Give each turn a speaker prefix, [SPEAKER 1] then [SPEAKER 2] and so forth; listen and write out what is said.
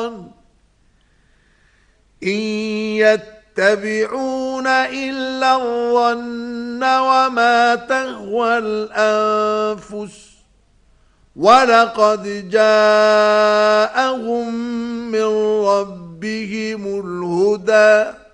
[SPEAKER 1] الشيطان إن يتبعون إلا الظن وما تهوى الأنفس ولقد جاءهم من ربهم الهدى